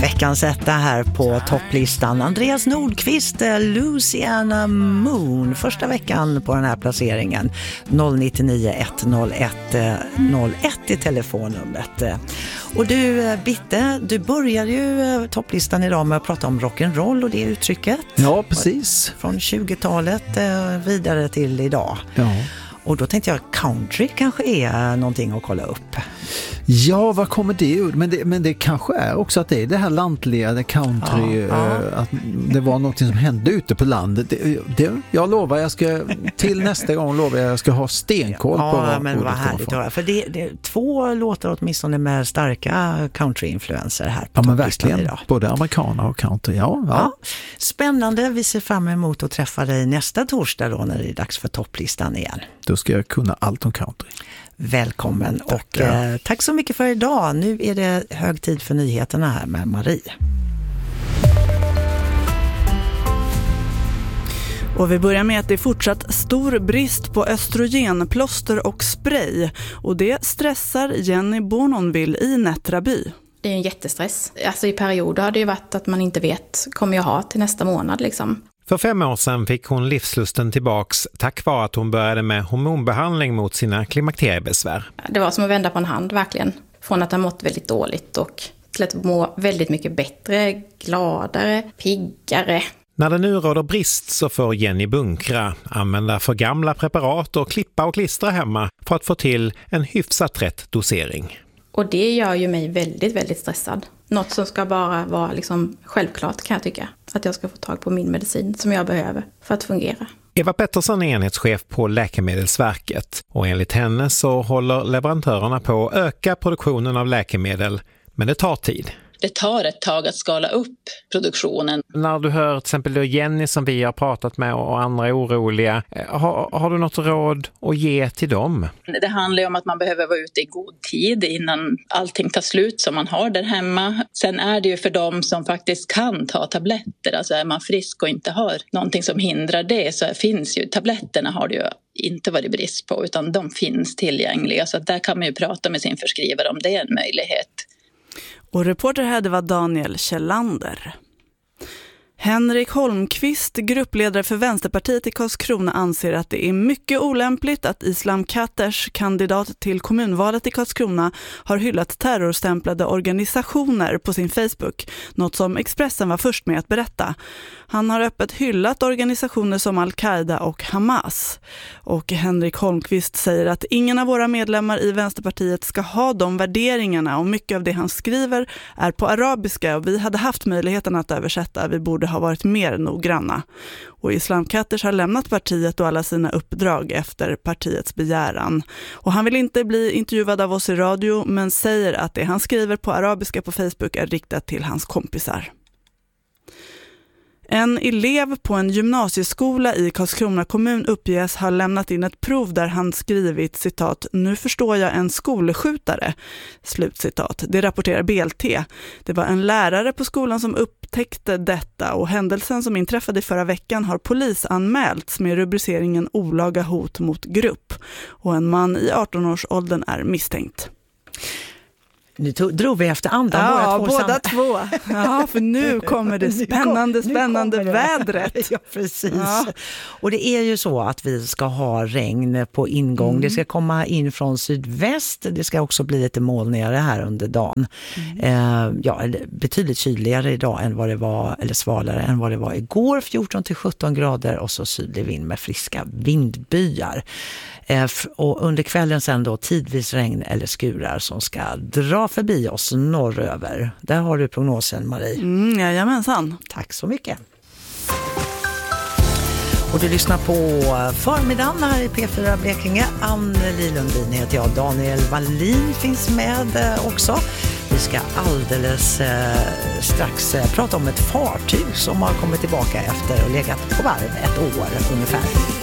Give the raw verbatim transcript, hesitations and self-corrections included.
Veckans etta här på topplistan. Andreas Nordqvist, Louisiana Moon. Första veckan på den här placeringen. noll nio nio ett noll ett noll ett i telefonnumret. Och du, Bitte, du började ju topplistan idag med att prata om rock'n'roll och det uttrycket. Ja, precis. Från tjugotalet vidare till idag. Ja. Och då tänkte jag country kanske är någonting att kolla upp. Ja, vad kommer det ut? Men det, men det kanske är också att det är det här lantliga, det country, ja, ja. Äh, att det var något som hände ute på landet. Det, det, jag lovar, jag ska till nästa gång lovar jag, jag ska ha stenkoll ja, på vad. Ja, men vad härligt att höra. För det, det är två låtar åtminstone med starka country-influenser här på ja, men verkligen. Idag. Både amerikaner och country, ja, ja. ja. Spännande, vi ser fram emot att träffa dig nästa torsdag då när det är dags för topplistan igen. Då ska jag kunna allt om country. Välkommen tack, och ja. eh, tack så mycket för idag. Nu är det hög tid för nyheterna här med Marie. Och vi börjar med att det är fortsatt stor brist på östrogenplåster och spray. Och det stressar Jenny Bournonville i Nättraby. Det är en jättestress. Alltså i perioder har det ju varit att man inte vet, kommer jag ha till nästa månad liksom. För fem år sedan fick hon livslusten tillbaks tack vare att hon började med hormonbehandling mot sina klimakteriebesvär. Det var som att vända på en hand verkligen. Från att ha mått väldigt dåligt och till att må väldigt mycket bättre, gladare, piggare. När det nu råder brist så får Jenny bunkra, använda för gamla preparat och klippa och klistra hemma för att få till en hyfsat rätt dosering. Och det gör ju mig väldigt, väldigt stressad. Något som ska bara vara liksom självklart kan jag tycka. Att jag ska få tag på min medicin som jag behöver för att fungera. Eva Pettersson är enhetschef på Läkemedelsverket och enligt henne så håller leverantörerna på att öka produktionen av läkemedel, men det tar tid. Det tar ett tag att skala upp produktionen. När du hör till exempel då Jenny som vi har pratat med och andra är oroliga, har, har du något råd att ge till dem? Det handlar ju om att man behöver vara ute i god tid innan allting tar slut som man har där hemma. Sen är det ju för dem som faktiskt kan ta tabletter, alltså är man frisk och inte har någonting som hindrar det så finns ju, tabletterna har det ju inte varit brist på utan de finns tillgängliga så där kan man ju prata med sin förskrivare om det är en möjlighet. Och reporter här det var Daniel Kjellander. Henrik Holmqvist, gruppledare för Vänsterpartiet i Karlskrona, anser att det är mycket olämpligt att Islam Katters, kandidat till kommunvalet i Karlskrona, har hyllat terrorstämplade organisationer på sin Facebook, något som Expressen var först med att berätta. Han har öppet hyllat organisationer som Al-Qaida och Hamas. Och Henrik Holmqvist säger att ingen av våra medlemmar i Vänsterpartiet ska ha de värderingarna och mycket av det han skriver är på arabiska och vi hade haft möjligheten att översätta, vi borde ha varit mer noggranna. Och Islam Katters har lämnat partiet och alla sina uppdrag efter partiets begäran. Och han vill inte bli intervjuad av oss i radio men säger att det han skriver på arabiska på Facebook är riktat till hans kompisar. En elev på en gymnasieskola i Karlskrona kommun uppges ha lämnat in ett prov där han skrivit citat "Nu förstår jag en skolskjutare", slutcitat. Det rapporterar B L T. Det var en lärare på skolan som upptäckte detta och händelsen som inträffade förra veckan har polisanmälts med rubriceringen olaga hot mot grupp. Och en man i arton-årsåldern är misstänkt. Nu tog, drog vi efter andan ja, båda två. båda två. Ja, för nu kommer det spännande, kom, spännande kommer det. vädret. Ja, precis. Ja. Och det är ju så att vi ska ha regn på ingång. Mm. Det ska komma in från sydväst. Det ska också bli lite molnigare här under dagen. Mm. Eh, ja, betydligt kyligare idag än vad det var, eller svalare än vad det var igår. fjorton till sjutton grader och så sydlig vind med friska vindbyar. Eh, och under kvällen sen då tidvis regn eller skurar som ska dra förbi oss norröver. Där har du prognosen, Marie. Mm, jajamensan. Tack så mycket. Och du lyssnar på förmiddagen här i P fyra Blekinge. Anneli Lundin heter jag. Daniel Wallin finns med också. Vi ska alldeles eh, strax eh, prata om ett fartyg som har kommit tillbaka efter och legat på varv ett år ungefär.